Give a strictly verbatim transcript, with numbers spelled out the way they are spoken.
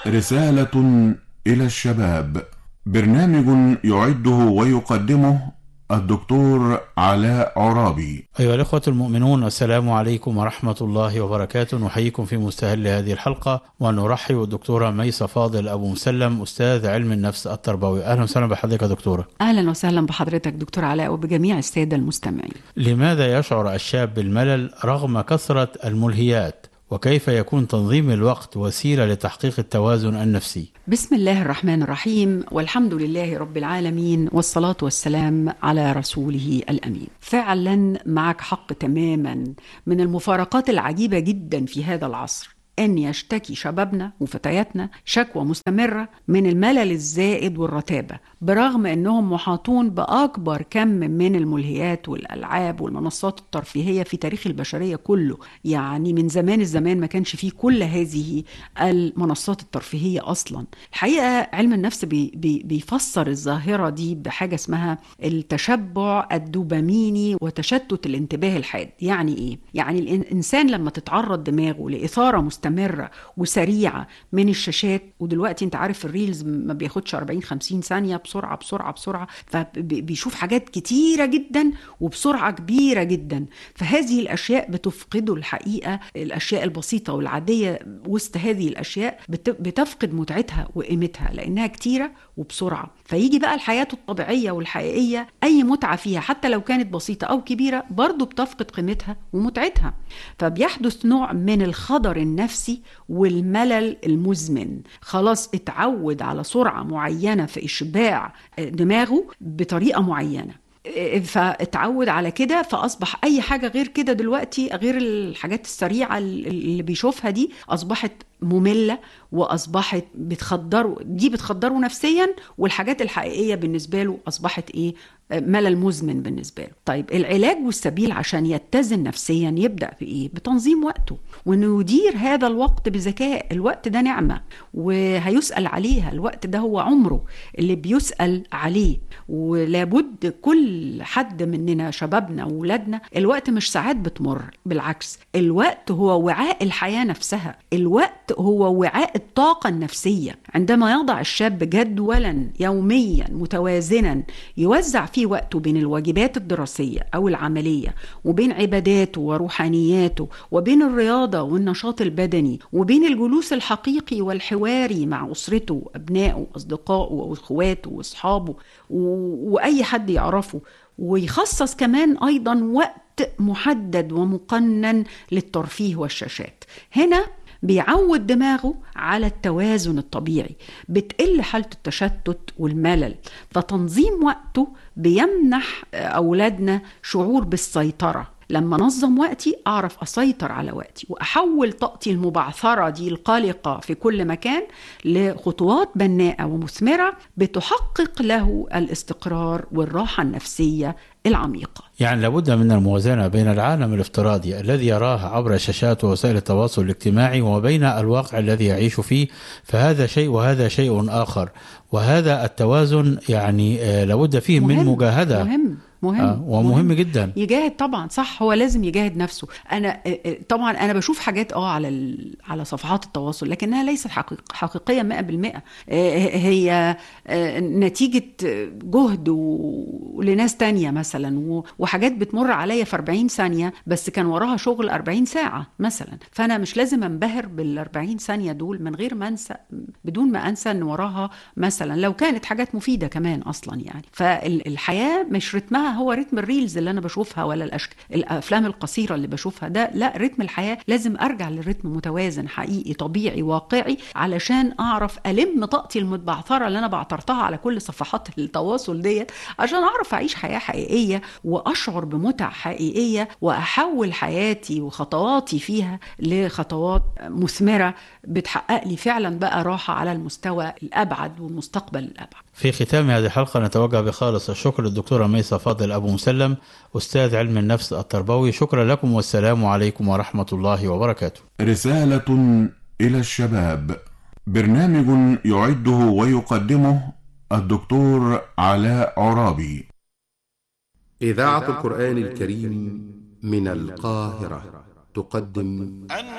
رسالة إلى الشباب، برنامج يعده ويقدمه الدكتور علاء عرابي. أيها الأخوة المؤمنون، السلام عليكم ورحمة الله وبركاته. نحييكم في مستهل هذه الحلقة ونرحب بالدكتورة ميسة فاضل أبو مسلم، أستاذ علم النفس التربوي. أهلا وسهلا بحضرتك يا دكتورة. أهلا وسهلا بحضرتك دكتور علاء وبجميع السادة المستمعين. لماذا يشعر الشاب بالملل رغم كثرة الملهيات؟ وكيف يكون تنظيم الوقت وسيلة لتحقيق التوازن النفسي؟ بسم الله الرحمن الرحيم، والحمد لله رب العالمين، والصلاة والسلام على رسوله الأمين. فعلا معك حق تماما. من المفارقات العجيبة جدا في هذا العصر أن يشتكي شبابنا وفتياتنا شكوى مستمرة من الملل الزائد والرتابة، برغم أنهم محاطون بأكبر كم من الملهيات والألعاب والمنصات الترفيهية في تاريخ البشرية كله. يعني من زمان الزمان ما كانش فيه كل هذه المنصات الترفيهية أصلا. الحقيقة علم النفس بي بي بيفسر الظاهرة دي بحاجة اسمها التشبع الدوباميني وتشتت الانتباه الحاد. يعني إيه؟ يعني الإنسان لما تتعرض دماغه لإثارة مستمرة مستمرة وسريعة من الشاشات، ودلوقتي انت عارف الريلز ما بياخدش أربعين خمسين ثانية، بسرعة بسرعة بسرعة، فبيشوف حاجات كتيرة جدا وبسرعة كبيرة جدا. فهذه الأشياء بتفقده الحقيقة، الأشياء البسيطة والعادية وسط هذه الأشياء بتفقد متعتها وقيمتها لأنها كتيرة وبسرعة. فيجي بقى الحياة الطبيعية والحقيقية أي متعة فيها حتى لو كانت بسيطة أو كبيرة برضو بتفقد قيمتها ومتعتها. فبيحدث نوع من الخضر النفسي والملل المزمن. خلاص اتعود على سرعة معينة في إشباع دماغه بطريقة معينة، فاتعود على كده، فأصبح أي حاجة غير كده دلوقتي، غير الحاجات السريعة اللي بيشوفها دي، أصبحت مملة وأصبحت بتخدره، دي بتخدره نفسيا، والحاجات الحقيقية بالنسبة له أصبحت إيه؟ ملل مزمن بالنسبة له. طيب العلاج والسبيل عشان يتزن نفسيا يبدأ بإيه؟ بتنظيم وقته، وإنه يدير هذا الوقت بذكاء. الوقت ده نعمة وهيسأل عليها، الوقت ده هو عمره اللي بيسأل عليه. ولابد كل حد مننا، شبابنا وولادنا، الوقت مش ساعات بتمر، بالعكس الوقت هو وعاء الحياة نفسها، الوقت هو وعاء الطاقة النفسية. عندما يضع الشاب جدولا يوميا متوازنا يوزع فيه وقته بين الواجبات الدراسية أو العملية، وبين عباداته وروحانياته، وبين الرياضة والنشاط البدني، وبين الجلوس الحقيقي والحواري مع أسرته وأبنائه وأصدقائه وأخواته وأصحابه وأي حد يعرفه، ويخصص كمان أيضا وقت محدد ومقنن للترفيه والشاشات. هنا بيعود دماغه على التوازن الطبيعي، بتقل حالة التشتت والملل. فتنظيم وقته بيمنح أولادنا شعور بالسيطرة. لما نظم وقتي أعرف أسيطر على وقتي، وأحول طاقتي المبعثرة دي القلقة في كل مكان لخطوات بناءة ومثمرة بتحقق له الاستقرار والراحة النفسية العميقة. يعني لابد من الموازنة بين العالم الافتراضي الذي يراه عبر شاشات ووسائل التواصل الاجتماعي وبين الواقع الذي يعيش فيه، فهذا شيء وهذا شيء آخر. وهذا التوازن يعني لابد فيه مهم من مجاهدة. مهم مهم آه ومهم مهم جدا. يجاهد طبعا، صح، هو لازم يجاهد نفسه. انا طبعا انا بشوف حاجات اه على على صفحات التواصل، لكنها ليست حقيق حقيقيه مئة بالمئة. هي نتيجه جهد لناس تانية مثلا، وحاجات بتمر عليا في أربعين ثانيه بس كان وراها شغل أربعين ساعه مثلا. فانا مش لازم انبهر بال أربعين ثانيه دول من غير ما انسى، بدون ما انسى ان وراها مثلا لو كانت حاجات مفيده كمان اصلا. يعني فالحياه مش رتمها هو رتم الريلز اللي انا بشوفها ولا الأشك... الافلام القصيره اللي بشوفها ده، لا، رتم الحياه لازم ارجع للرتم متوازن حقيقي طبيعي واقعي، علشان اعرف الم طاقتي المتبعثره اللي انا بعترتها على كل صفحات التواصل ديت، عشان اعرف اعيش حياه حقيقيه واشعر بمتع حقيقيه، واحول حياتي وخطواتي فيها لخطوات مثمره بتحقق لي فعلا بقى راحه على المستوى الابعد والمستقبل الابعد. في ختام هذه الحلقة نتوجه بخالص الشكر للدكتورة ميسة فاضل أبو مسلم، أستاذ علم النفس التربوي. شكرا لكم والسلام عليكم ورحمة الله وبركاته. رسالة إلى الشباب، برنامج يعده ويقدمه الدكتور علاء عرابي. إذاعة القرآن الكريم من القاهرة تقدم